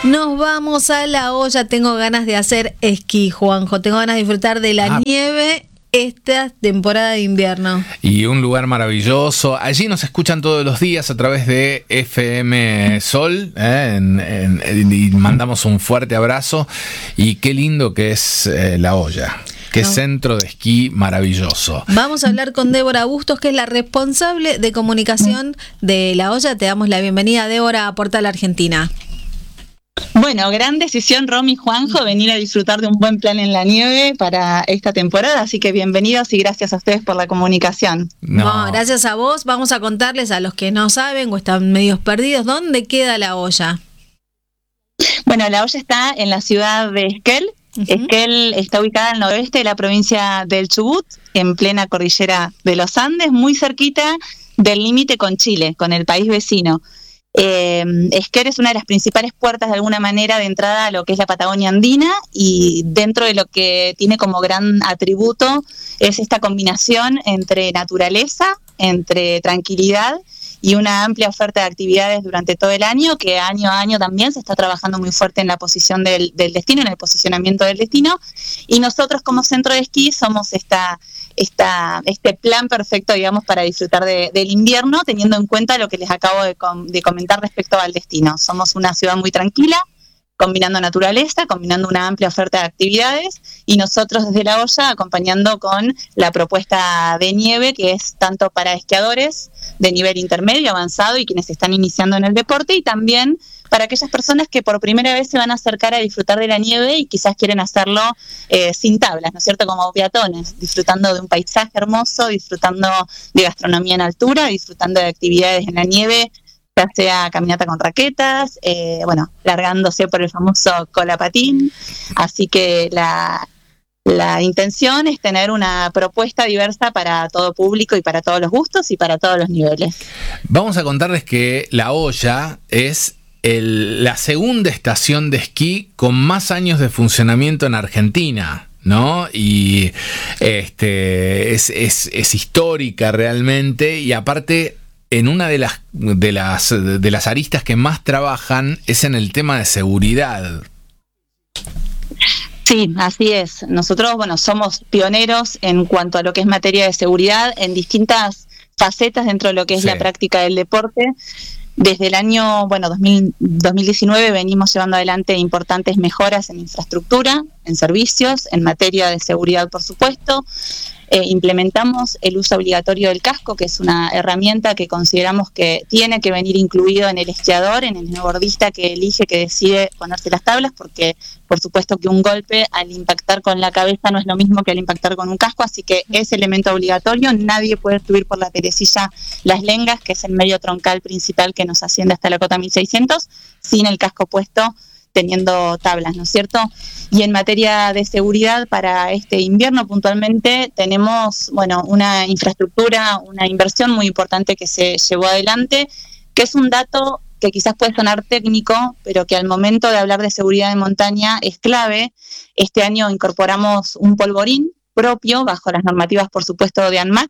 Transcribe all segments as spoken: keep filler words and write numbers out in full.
Nos vamos a La Hoya. Tengo ganas de hacer esquí, Juanjo. Tengo ganas de disfrutar de la ah. nieve esta temporada de invierno. Y un lugar maravilloso. Allí nos escuchan todos los días a través de F M Sol. ¿eh? En, en, y mandamos un fuerte abrazo. Y qué lindo que es eh, La Hoya. Qué no. centro de esquí maravilloso. Vamos a hablar con Débora Bustos, que es la responsable de comunicación de La Hoya. Te damos la bienvenida, Débora, a Portal Argentina. Bueno, gran decisión, Romy y Juanjo, venir a disfrutar de un buen plan en la nieve para esta temporada, así que bienvenidos y gracias a ustedes por la comunicación. No. no, gracias a vos. Vamos a contarles a los que no saben o están medios perdidos, ¿dónde queda La Hoya? Bueno, La Hoya está en la ciudad de Esquel. Uh-huh. Esquel está ubicada al noroeste de la provincia del Chubut, en plena cordillera de los Andes, muy cerquita del límite con Chile, con el país vecino. Eh, Esquel es una de las principales puertas de alguna manera de entrada a lo que es la Patagonia andina, y dentro de lo que tiene como gran atributo es esta combinación entre naturaleza, entre tranquilidad y una amplia oferta de actividades durante todo el año, que año a año también se está trabajando muy fuerte en la posición del, del destino, en el posicionamiento del destino, y nosotros como centro de esquí somos esta Esta, este plan perfecto, digamos, para disfrutar de, del invierno, teniendo en cuenta lo que les acabo de, com- de comentar respecto al destino. Somos una ciudad muy tranquila, combinando naturaleza, combinando una amplia oferta de actividades, y nosotros desde La Hoya acompañando con la propuesta de nieve, que es tanto para esquiadores de nivel intermedio, avanzado y quienes están iniciando en el deporte, y también para aquellas personas que por primera vez se van a acercar a disfrutar de la nieve y quizás quieren hacerlo eh, sin tablas, ¿no es cierto?, como peatones, disfrutando de un paisaje hermoso, disfrutando de gastronomía en altura, disfrutando de actividades en la nieve, ya sea caminata con raquetas, eh, bueno, largándose por el famoso colapatín. Así que la, la intención es tener una propuesta diversa para todo público y para todos los gustos y para todos los niveles. Vamos a contarles que La Hoya es el, la segunda estación de esquí con más años de funcionamiento en Argentina, ¿no? Y este es, es, es histórica realmente, y aparte en una de las, de las de las aristas que más trabajan es en el tema de seguridad. Sí, así es. Nosotros, bueno, somos pioneros en cuanto a lo que es materia de seguridad en distintas facetas dentro de lo que es sí. la práctica del deporte. Desde el año, bueno, dos mil, dos mil diecinueve venimos llevando adelante importantes mejoras en infraestructura, en servicios, en materia de seguridad, por supuesto. Eh, implementamos el uso obligatorio del casco, que es una herramienta que consideramos que tiene que venir incluido en el esquiador, en el snowboardista que elige, que decide ponerse las tablas, porque por supuesto que un golpe al impactar con la cabeza no es lo mismo que al impactar con un casco, así que es elemento obligatorio. Nadie puede subir por la perecilla Las Lengas, que es el medio troncal principal que nos asciende hasta la cota mil seiscientos, sin el casco puesto, teniendo tablas, ¿no es cierto? Y en materia de seguridad para este invierno puntualmente tenemos, bueno, una infraestructura, una inversión muy importante que se llevó adelante, que es un dato que quizás puede sonar técnico, pero que al momento de hablar de seguridad de montaña es clave. Este año incorporamos un polvorín propio, bajo las normativas, por supuesto, de ANMAC,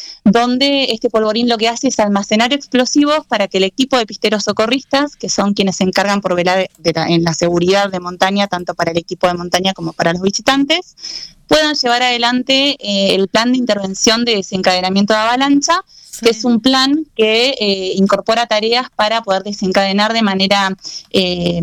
donde este polvorín lo que hace es almacenar explosivos para que el equipo de pisteros socorristas, que son quienes se encargan por velar de la, en la seguridad de montaña, tanto para el equipo de montaña como para los visitantes, puedan llevar adelante eh, el plan de intervención de desencadenamiento de avalancha, sí. que es un plan que eh, incorpora tareas para poder desencadenar de manera Eh,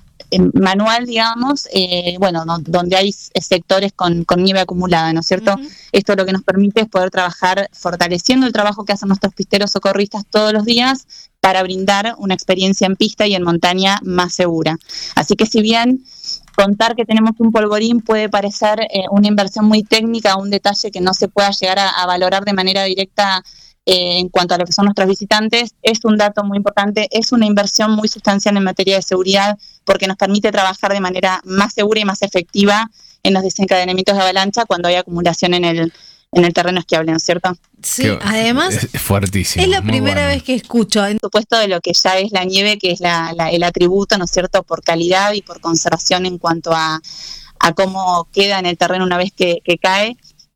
manual, digamos, eh, bueno, no, donde hay sectores con, con nieve acumulada, ¿no es cierto? Uh-huh. Esto lo que nos permite es poder trabajar fortaleciendo el trabajo que hacen nuestros pisteros socorristas todos los días para brindar una experiencia en pista y en montaña más segura. Así que si bien contar que tenemos un polvorín puede parecer eh, una inversión muy técnica, un detalle que no se pueda llegar a, a valorar de manera directa Eh, en cuanto a lo que son nuestros visitantes, es un dato muy importante, es una inversión muy sustancial en materia de seguridad, porque nos permite trabajar de manera más segura y más efectiva en los desencadenamientos de avalancha cuando hay acumulación en el, en el terreno esquiable, ¿no es cierto? Sí, que, además es fuertísimo. Es la primera bueno. vez que escucho. Por supuesto, de lo que ya es la nieve, que es la, la, el atributo, ¿no es cierto?, por calidad y por conservación en cuanto a, a cómo queda en el terreno una vez que, que cae.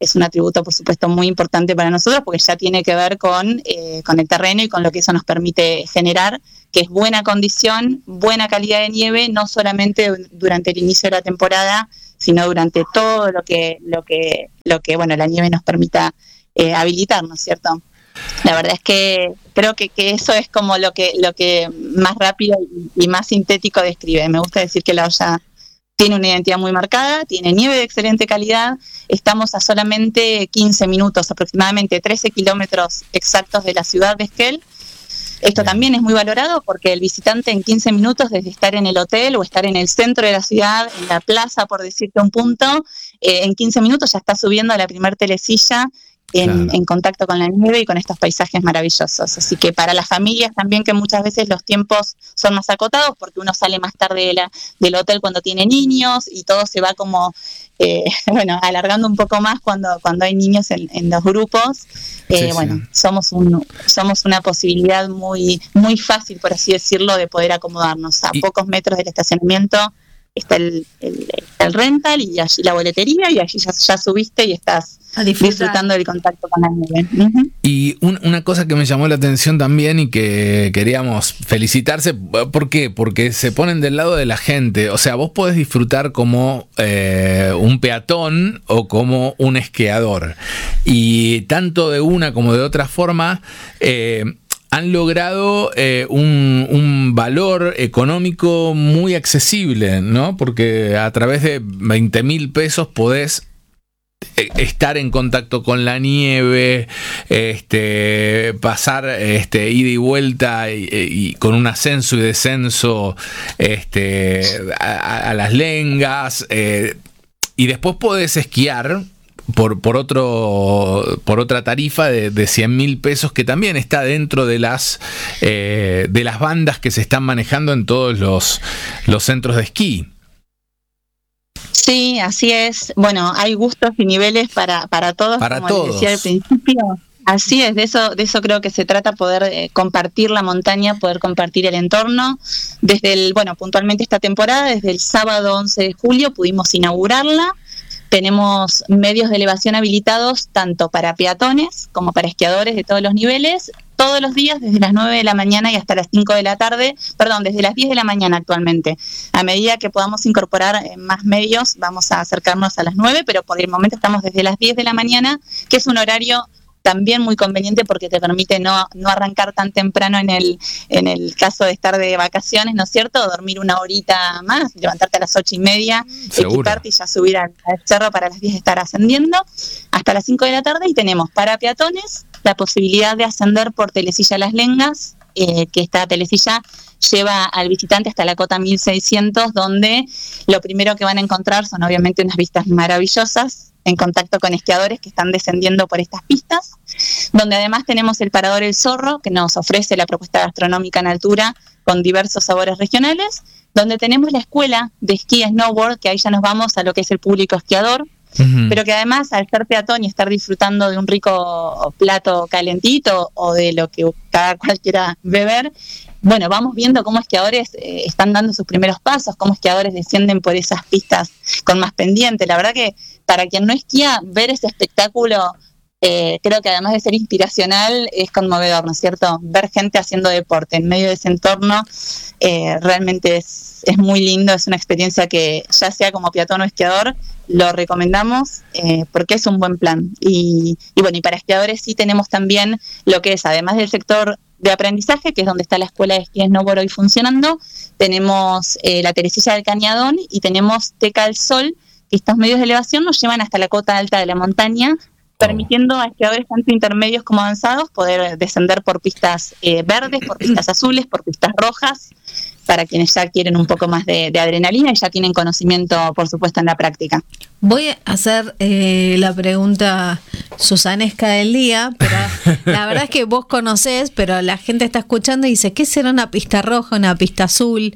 es un atributo, por supuesto, muy importante para nosotros porque ya tiene que ver con, eh, con el terreno y con lo que eso nos permite generar, que es buena condición, buena calidad de nieve, no solamente durante el inicio de la temporada, sino durante todo lo que, lo que, lo que bueno, la nieve nos permita eh, habilitar, ¿no es cierto? La verdad es que creo que, que eso es como lo que, lo que más rápido y, y más sintético describe. Me gusta decir que La Hoya tiene una identidad muy marcada, tiene nieve de excelente calidad, estamos a solamente quince minutos, aproximadamente trece kilómetros exactos de la ciudad de Esquel. Esto también es muy valorado porque el visitante en quince minutos, desde estar en el hotel o estar en el centro de la ciudad, en la plaza, por decirte un punto, eh, en quince minutos ya está subiendo a la primer telesilla en, claro. en contacto con la nieve y con estos paisajes maravillosos. Así que para las familias también, que muchas veces los tiempos son más acotados porque uno sale más tarde de la, del hotel cuando tiene niños y todo se va como, eh, bueno, alargando un poco más cuando, cuando hay niños en, en los grupos. Eh, sí, bueno, sí. somos un somos una posibilidad muy muy fácil, por así decirlo, de poder acomodarnos. A y, pocos metros del estacionamiento está el, el, el rental y allí la boletería, y allí ya, ya subiste y estás disfrutando del contacto con la nieve. Uh-huh. Y un, una cosa que me llamó la atención también y que queríamos felicitarse, ¿por qué? Porque se ponen del lado de la gente. O sea, vos podés disfrutar como eh, un peatón o como un esquiador. Y tanto de una como de otra forma eh, han logrado eh, un, un valor económico muy accesible, ¿no? Porque a través de veinte mil pesos podés estar en contacto con la nieve, este, pasar este, ida y vuelta y, y con un ascenso y descenso este, a, a las lengas, eh, y después podés esquiar por, por, otro, por otra tarifa de, de cien mil pesos, que también está dentro de las, eh, de las bandas que se están manejando en todos los, los centros de esquí. Sí, así es. Bueno, hay gustos y niveles para, para todos, para como todos. les decía al principio. Así es, de eso, de eso creo que se trata, poder eh, compartir la montaña, poder compartir el entorno. Desde el, bueno, puntualmente esta temporada, desde el sábado once de julio pudimos inaugurarla. Tenemos medios de elevación habilitados tanto para peatones como para esquiadores de todos los niveles, todos los días desde las nueve de la mañana y hasta las cinco de la tarde, perdón, desde las diez de la mañana actualmente. A medida que podamos incorporar más medios, vamos a acercarnos a las nueve, pero por el momento estamos desde las diez de la mañana, que es un horario también muy conveniente porque te permite no, no arrancar tan temprano en el, en el caso de estar de vacaciones, ¿no es cierto? Dormir una horita más, levantarte a las ocho y media, Seguro. equiparte y ya subir al, al cerro para las diez estar ascendiendo, hasta las cinco de la tarde, y tenemos para peatones la posibilidad de ascender por Telesilla Las Lengas, eh, que esta telesilla lleva al visitante hasta la cota mil seiscientos, donde lo primero que van a encontrar son obviamente unas vistas maravillosas, en contacto con esquiadores que están descendiendo por estas pistas, donde además tenemos el Parador El Zorro, que nos ofrece la propuesta gastronómica en altura con diversos sabores regionales, donde tenemos la escuela de esquí snowboard, que ahí ya nos vamos a lo que es el público esquiador, uh-huh. pero que además, al ser peatón y estar disfrutando de un rico plato calentito o de lo que cada cual quiera beber, bueno, vamos viendo cómo esquiadores eh, están dando sus primeros pasos, cómo esquiadores descienden por esas pistas con más pendiente. La verdad que para quien no esquía, ver ese espectáculo, eh, creo que además de ser inspiracional, es conmovedor, ¿no es cierto? Ver gente haciendo deporte en medio de ese entorno eh, realmente es, es muy lindo, es una experiencia que, ya sea como peatón o esquiador, lo recomendamos eh, porque es un buen plan. Y, y bueno, y para esquiadores sí tenemos también lo que es, además del sector de aprendizaje, que es donde está la escuela de esquí snowboard hoy funcionando, tenemos eh, la Teresilla del Cañadón y tenemos Teca al Sol, que estos medios de elevación nos llevan hasta la cota alta de la montaña, permitiendo a esquiadores tanto intermedios como avanzados poder descender por pistas eh, verdes, por pistas azules, por pistas rojas, para quienes ya quieren un poco más de, de adrenalina y ya tienen conocimiento, por supuesto, en la práctica. Voy a hacer eh, la pregunta susanesca del día, pero la verdad es que vos conocés, pero la gente está escuchando y dice, ¿qué será una pista roja, una pista azul?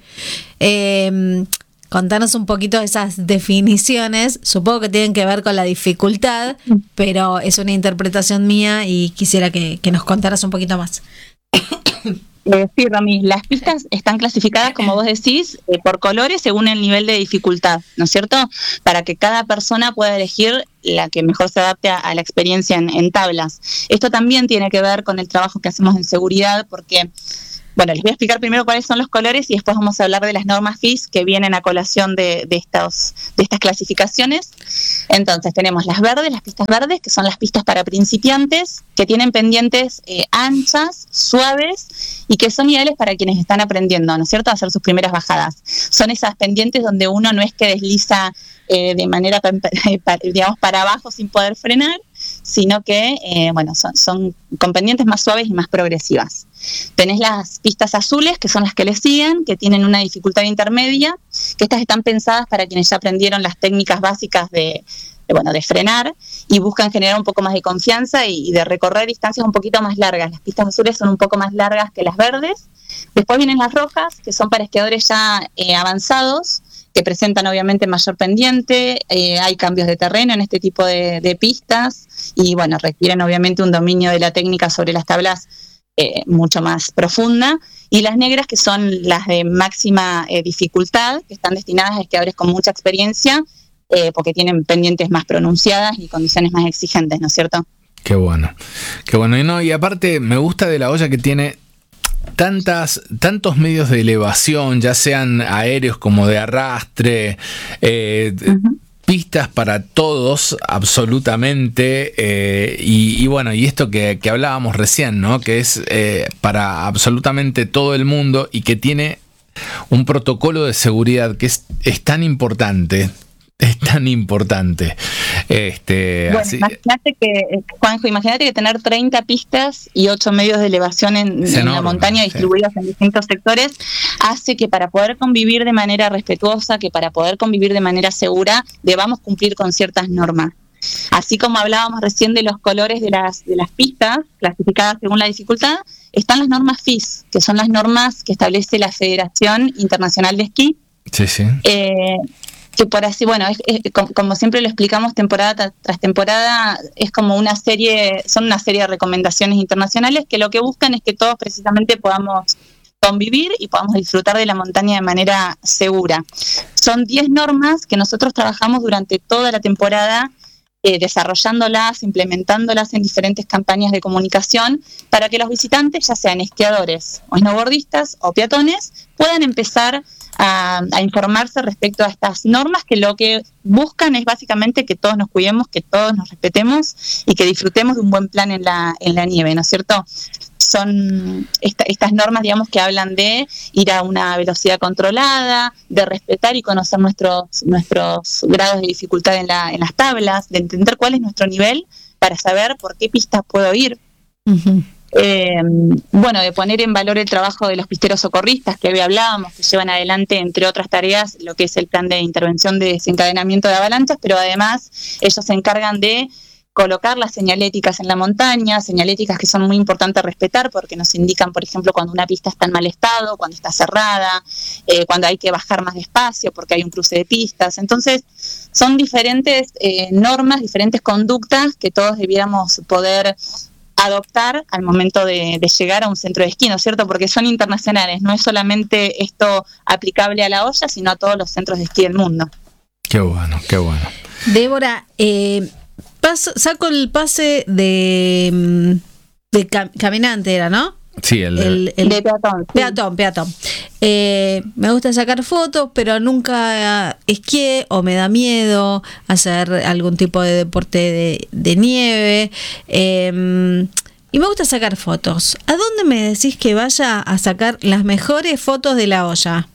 Eh, contanos un poquito de esas definiciones. Supongo que tienen que ver con la dificultad, pero es una interpretación mía y quisiera que, que nos contaras un poquito más. Eh, sí, Romy, las pistas están clasificadas, como vos decís, eh, por colores según el nivel de dificultad, ¿no es cierto? Para que cada persona pueda elegir la que mejor se adapte a, a la experiencia en, en tablas. Esto también tiene que ver con el trabajo que hacemos en seguridad, porque, bueno, les voy a explicar primero cuáles son los colores y después vamos a hablar de las normas F I S que vienen a colación de, de, estos, de estas clasificaciones. Entonces tenemos las verdes, las pistas verdes, que son las pistas para principiantes, que tienen pendientes eh, anchas, suaves y que son ideales para quienes están aprendiendo, ¿no es cierto?, a hacer sus primeras bajadas. Son esas pendientes donde uno no es que desliza eh, de manera, digamos, para abajo sin poder frenar, sino que, eh, bueno, son, son con pendientes más suaves y más progresivas. Tenés las pistas azules, que son las que le siguen, que tienen una dificultad intermedia, que estas están pensadas para quienes ya aprendieron las técnicas básicas de, de, bueno, de frenar y buscan generar un poco más de confianza y, y de recorrer distancias un poquito más largas. Las pistas azules son un poco más largas que las verdes. Después vienen las rojas, que son para esquiadores ya eh, avanzados, que presentan obviamente mayor pendiente, eh, hay cambios de terreno en este tipo de, de pistas y bueno, requieren obviamente un dominio de la técnica sobre las tablas eh, mucho más profunda, y las negras, que son las de máxima eh, dificultad, que están destinadas a esquiadores con mucha experiencia, eh, porque tienen pendientes más pronunciadas y condiciones más exigentes, ¿no es cierto? Qué bueno, qué bueno. Y, no, y aparte me gusta de la olla que tiene tantas, tantos medios de elevación, ya sean aéreos como de arrastre, eh, uh-huh. pistas para todos, absolutamente, eh, y, y bueno, y esto que, que hablábamos recién, ¿no? Que es eh, para absolutamente todo el mundo y que tiene un protocolo de seguridad que es, es tan importante. Es tan importante. Este, bueno, así, imagínate que, Juanjo, imagínate que tener treinta pistas y ocho medios de elevación en, en enorme, la montaña distribuidas sí. en distintos sectores, hace que para poder convivir de manera respetuosa, que para poder convivir de manera segura, debamos cumplir con ciertas normas. Así como hablábamos recién de los colores de las, de las pistas, clasificadas según la dificultad, están las normas F I S, que son las normas que establece la Federación Internacional de Esquí. Sí, sí. Eh, que por así, bueno, es, es, como siempre lo explicamos temporada tras temporada, es como una serie, son una serie de recomendaciones internacionales que lo que buscan es que todos precisamente podamos convivir y podamos disfrutar de la montaña de manera segura. Son diez normas que nosotros trabajamos durante toda la temporada, eh, desarrollándolas, implementándolas en diferentes campañas de comunicación para que los visitantes, ya sean esquiadores o snowboardistas o peatones, puedan empezar A, a informarse respecto a estas normas que lo que buscan es básicamente que todos nos cuidemos, que todos nos respetemos y que disfrutemos de un buen plan en la, en la nieve, ¿no es cierto? Son esta, estas normas, digamos, que hablan de ir a una velocidad controlada, de respetar y conocer nuestros, nuestros grados de dificultad en, la, en las tablas, de entender cuál es nuestro nivel para saber por qué pistas puedo ir. Uh-huh. Eh, bueno, de poner en valor el trabajo de los pisteros socorristas que hoy hablábamos, que llevan adelante, entre otras tareas, lo que es el plan de intervención de desencadenamiento de avalanchas, pero además ellos se encargan de colocar las señaléticas en la montaña, señaléticas que son muy importantes respetar porque nos indican, por ejemplo, cuando una pista está en mal estado, cuando está cerrada, eh, cuando hay que bajar más despacio porque hay un cruce de pistas. Entonces, son diferentes eh, normas, diferentes conductas que todos debiéramos poder adoptar al momento de, de llegar a un centro de esquí, ¿no es cierto? Porque son internacionales, no es solamente esto aplicable a la olla, sino a todos los centros de esquí del mundo. Qué bueno, qué bueno. Débora, eh, paso, saco el pase de, de cam- caminante, era, ¿no? Sí, el, el, el de peatón. Sí. Peatón, peatón. Eh, me gusta sacar fotos, pero nunca esquié o me da miedo hacer algún tipo de deporte de, de nieve. Eh, y me gusta sacar fotos. ¿A dónde me decís que vaya a sacar las mejores fotos de la olla?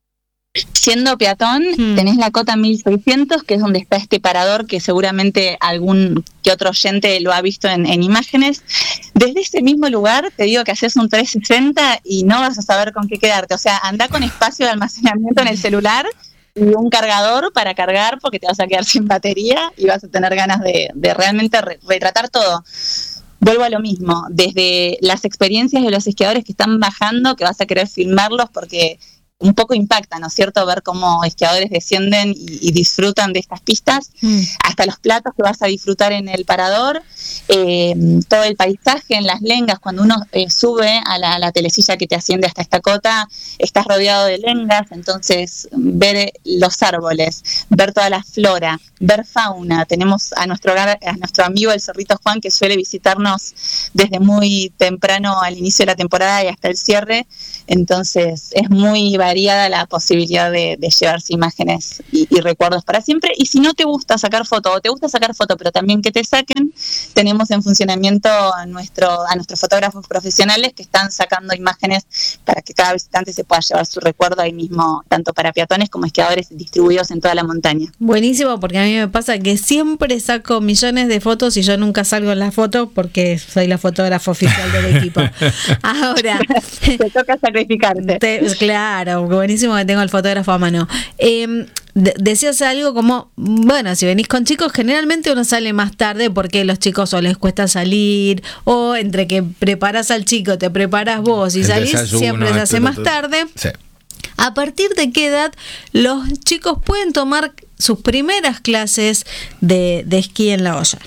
Siendo peatón, hmm. tenés la cota mil seiscientos, que es donde está este parador que seguramente algún que otro oyente lo ha visto en, en imágenes. Desde ese mismo lugar te digo que haces un trescientos sesenta y no vas a saber con qué quedarte. O sea, anda con espacio de almacenamiento en el celular y un cargador para cargar porque te vas a quedar sin batería y vas a tener ganas de, de realmente re- retratar todo. Vuelvo a lo mismo, desde las experiencias de los esquiadores que están bajando, que vas a querer filmarlos porque un poco impacta, ¿no es cierto?, ver cómo esquiadores descienden y, y disfrutan de estas pistas, mm. hasta los platos que vas a disfrutar en el parador, eh, todo el paisaje en las lengas, cuando uno eh, sube a la, a la telesilla que te asciende hasta esta cota, estás rodeado de lengas, entonces ver los árboles, ver toda la flora, ver fauna. Tenemos a nuestro hogar, a nuestro amigo el Zorrito Juan, que suele visitarnos desde muy temprano al inicio de la temporada y hasta el cierre, entonces es muy variada la posibilidad de, de llevarse imágenes y, y recuerdos para siempre. Y si no te gusta sacar foto, o te gusta sacar foto pero también que te saquen, tenemos en funcionamiento a, nuestro, a nuestros fotógrafos profesionales que están sacando imágenes para que cada visitante se pueda llevar su recuerdo ahí mismo, tanto para peatones como esquiadores distribuidos en toda la montaña. Buenísimo, porque a mí me pasa que siempre saco millones de fotos y yo nunca salgo en las fotos porque soy la fotógrafa oficial del equipo. Ahora te toca sacrificarte. Te, claro, buenísimo que tengo el fotógrafo a mano. Eh, de, decías algo como, bueno, si venís con chicos, generalmente uno sale más tarde porque los chicos o les cuesta salir, o entre que preparas al chico, te preparas vos y el salís, desayuno, siempre se hace más tarde. Sí. ¿A partir de qué edad los chicos pueden tomar sus primeras clases de, de esquí en la olla?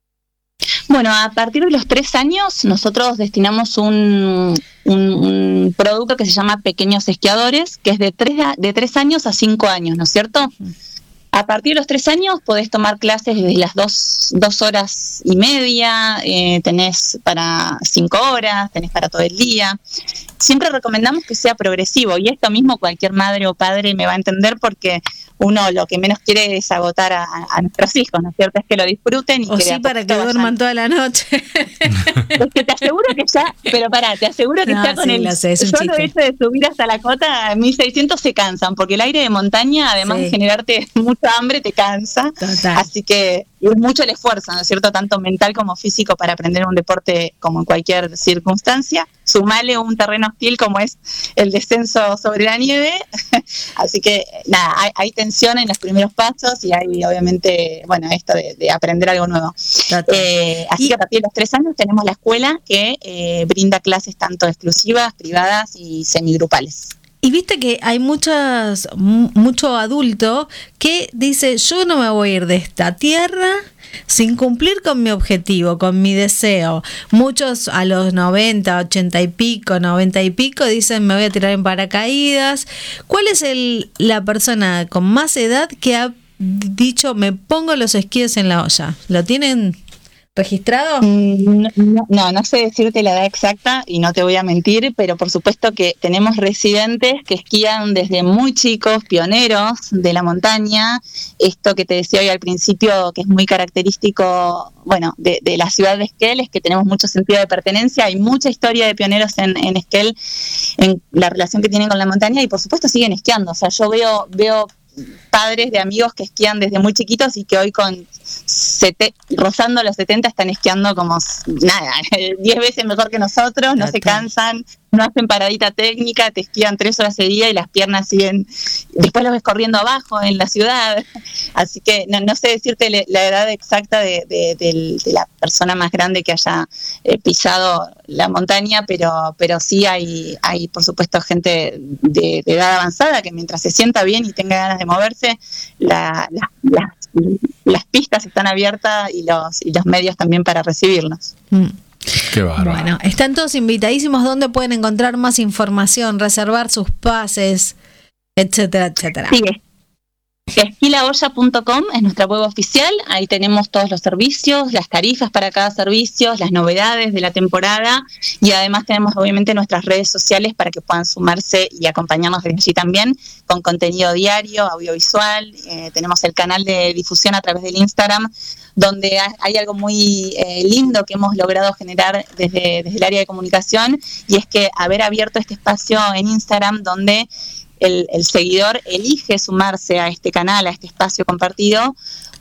Bueno, a partir de los tres años nosotros destinamos un, un, un producto que se llama Pequeños Esquiadores, que es de tres, de tres años a cinco años, ¿no es cierto? A partir de los tres años podés tomar clases desde las dos, dos horas y media, eh, tenés para cinco horas, tenés para todo el día. Siempre recomendamos que sea progresivo, y esto mismo cualquier madre o padre me va a entender, porque uno lo que menos quiere es agotar a, a nuestros hijos, ¿no es cierto? Es que lo disfruten y o que sí, para que duerman toda la noche. Es que te aseguro que ya, pero pará, te aseguro que no, ya con sí, el sé, solo hecho de subir hasta la cota mil seiscientos se cansan, porque el aire de montaña, además sí. de generarte mucha hambre, te cansa. Total. Así que es mucho el esfuerzo, ¿no es cierto? Tanto mental como físico para aprender un deporte como en cualquier circunstancia. Sumale un terreno hostil como es el descenso sobre la nieve. Así que nada, hay, hay tensión en los primeros pasos y hay obviamente, bueno, esto de, de aprender algo nuevo. Eh, así y, que a partir de los tres años tenemos la escuela que eh, brinda clases tanto exclusivas, privadas y semigrupales. Y viste que hay muchas, mucho adulto que dice, yo no me voy a ir de esta tierra sin cumplir con mi objetivo, con mi deseo. Muchos a los noventa, ochenta y pico, noventa y pico dicen, me voy a tirar en paracaídas. ¿Cuál es el, la persona con más edad que ha dicho, me pongo los esquíes en la olla? ¿Lo tienen registrado? No, no, no sé decirte la edad exacta y no te voy a mentir, pero por supuesto que tenemos residentes que esquían desde muy chicos, pioneros de la montaña. Esto que te decía hoy al principio, que es muy característico, bueno, de, de la ciudad de Esquel, es que tenemos mucho sentido de pertenencia. Hay mucha historia de pioneros en, en Esquel, en la relación que tienen con la montaña, y por supuesto siguen esquiando. O sea, yo veo veo padres de amigos que esquían desde muy chiquitos y que hoy con sete, rozando los setenta están esquiando como nada, diez veces mejor que nosotros, no se cansan, no hacen paradita técnica, te esquían tres horas al día y las piernas siguen, después los ves corriendo abajo en la ciudad. Así que no, no sé decirte le, la edad exacta de, de, de, de la persona más grande que haya eh, pisado la montaña, pero pero sí hay, hay por supuesto gente de, de edad avanzada que mientras se sienta bien y tenga ganas de moverse, la, la, la, las pistas están abiertas y los, y los medios también para recibirnos. Mm. Qué bárbaro. Bueno, están todos invitadísimos. ¿Dónde pueden encontrar más información, reservar sus pases, etcétera, etcétera? Sí, esquí la olla punto com es nuestra web oficial. Ahí tenemos todos los servicios, las tarifas para cada servicio, las novedades de la temporada, y además tenemos obviamente nuestras redes sociales para que puedan sumarse y acompañarnos desde allí también con contenido diario, audiovisual. Eh, tenemos el canal de difusión a través del Instagram, donde hay algo muy eh, lindo que hemos logrado generar desde, desde el área de comunicación, y es que haber abierto este espacio en Instagram donde el, el seguidor elige sumarse a este canal, a este espacio compartido,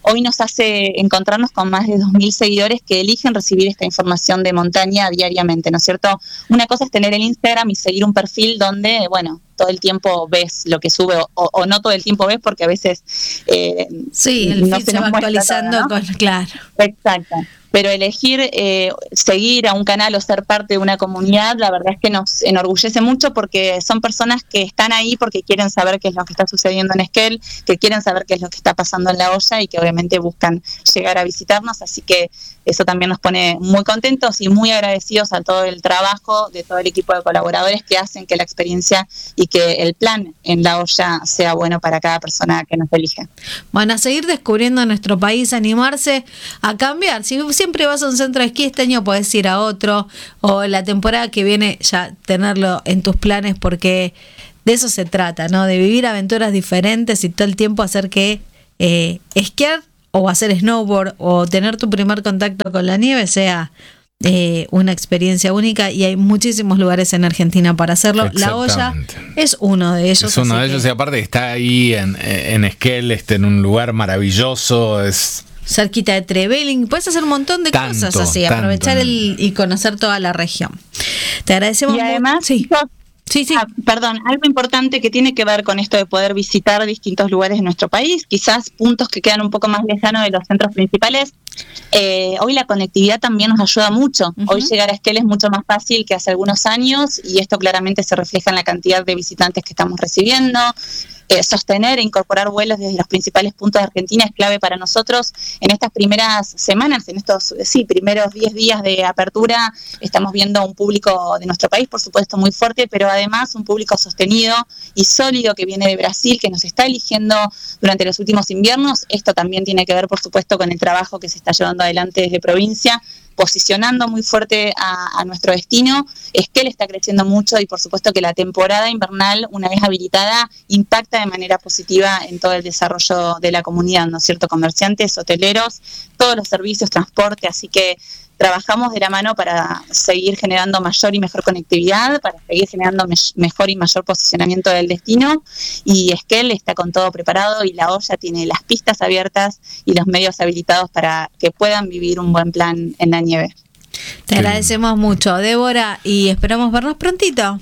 hoy nos hace encontrarnos con más de dos mil seguidores que eligen recibir esta información de montaña diariamente, ¿no es cierto? Una cosa es tener el Instagram y seguir un perfil donde, bueno, todo el tiempo ves lo que sube o, o no todo el tiempo ves porque a veces eh, sí, el no feed se se nos va muestra actualizando todo, ¿no? con, claro. Exacto. Pero elegir eh, seguir a un canal o ser parte de una comunidad, la verdad es que nos enorgullece mucho porque son personas que están ahí porque quieren saber qué es lo que está sucediendo en Esquel, que quieren saber qué es lo que está pasando en La Olla y que obviamente buscan llegar a visitarnos, así que eso también nos pone muy contentos y muy agradecidos a todo el trabajo de todo el equipo de colaboradores que hacen que la experiencia y que el plan en La Olla sea bueno para cada persona que nos elige. Bueno, a seguir descubriendo nuestro país, animarse a cambiar. Si siempre vas a un centro de esquí, este año podés ir a otro, o la temporada que viene ya tenerlo en tus planes, porque de eso se trata, ¿no? De vivir aventuras diferentes y todo el tiempo hacer que eh, esquiar o hacer snowboard o tener tu primer contacto con la nieve sea eh, una experiencia única, y hay muchísimos lugares en Argentina para hacerlo. La Olla es uno de ellos. Es uno de ellos que... y aparte está ahí en, en Esquel, este, en un lugar maravilloso, es... cerquita de Trevelin, puedes hacer un montón de tanto, cosas así, tanto, aprovechar el, y conocer toda la región. Te agradecemos. Y además, mucho. Sí. Sí, sí. Ah, perdón, algo importante que tiene que ver con esto de poder visitar distintos lugares de nuestro país, quizás puntos que quedan un poco más lejanos de los centros principales. Eh, hoy la conectividad también nos ayuda mucho. Uh-huh. Hoy llegar a Esquel es mucho más fácil que hace algunos años y esto claramente se refleja en la cantidad de visitantes que estamos recibiendo. Eh, sostener e incorporar vuelos desde los principales puntos de Argentina es clave para nosotros. En estas primeras semanas, en estos sí primeros diez días de apertura, estamos viendo un público de nuestro país, por supuesto, muy fuerte, pero además un público sostenido y sólido que viene de Brasil, que nos está eligiendo durante los últimos inviernos. Esto también tiene que ver, por supuesto, con el trabajo que se está llevando adelante desde provincia, posicionando muy fuerte a, a nuestro destino. Esquel está creciendo mucho y por supuesto que la temporada invernal, una vez habilitada, impacta de manera positiva en todo el desarrollo de la comunidad, ¿no es cierto? Comerciantes, hoteleros, todos los servicios, transporte, así que trabajamos de la mano para seguir generando mayor y mejor conectividad, para seguir generando me- mejor y mayor posicionamiento del destino, y Esquel está con todo preparado y La Olla tiene las pistas abiertas y los medios habilitados para que puedan vivir un buen plan en la nieve. Te agradecemos mucho, Débora, y esperamos vernos prontito.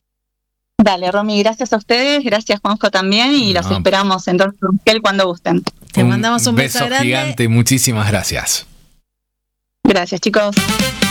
Dale, Romy, gracias a ustedes, gracias Juanjo también, y los no. esperamos en Esquel cuando gusten. Te un mandamos un beso, beso grande. Gigante y muchísimas gracias. Gracias, chicos.